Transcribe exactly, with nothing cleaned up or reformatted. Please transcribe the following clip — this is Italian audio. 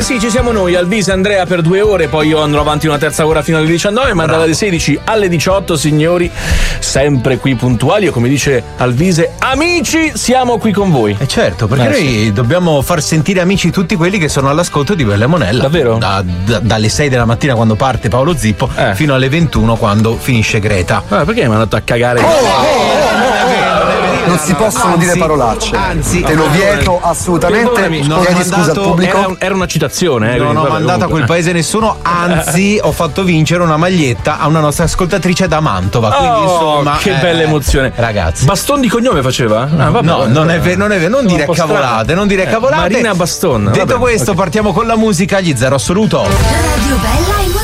Eh sì, ci siamo noi, Alvise e Andrea per due ore, poi io andrò avanti una terza ora fino alle diciannove, ma dalle sedici alle diciotto, signori, sempre qui puntuali, o come dice Alvise, amici, siamo qui con voi. E eh certo, perché eh, noi sì. dobbiamo far sentire amici tutti quelli che sono all'ascolto di Bella e Monella. Davvero? Da, da, dalle sei della mattina quando parte Paolo Zippo eh. fino alle ventuno quando finisce Greta. Ma perché mi hanno andato a cagare? Oh, oh, oh, non si possono anzi, dire parolacce. Anzi, te lo vieto assolutamente. Non chiedi scusa al pubblico. Era, un, era una citazione, eh, non ho vabbè, mandato comunque. a quel paese nessuno, anzi ho fatto vincere una maglietta a una nostra ascoltatrice da Mantova. Quindi oh, insomma, che eh, bella emozione, ragazzi. Baston di cognome faceva? Ah, vabbè, no, non è vero, non è vero, non dire cavolate, non dire cavolate. Marina Baston. Detto vabbè, questo, okay. partiamo con la musica, gli zero assoluto. Radio Bella e